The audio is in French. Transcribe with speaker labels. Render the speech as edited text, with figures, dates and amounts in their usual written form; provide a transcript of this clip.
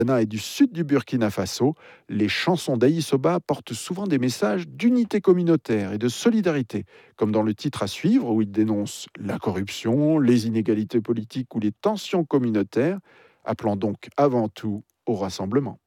Speaker 1: Ghana et du sud du Burkina Faso, les chansons d'Aïssoba portent souvent des messages d'unité communautaire et de solidarité, comme dans le titre à suivre où il dénonce la corruption, les inégalités politiques ou les tensions communautaires, appelant donc avant tout au rassemblement.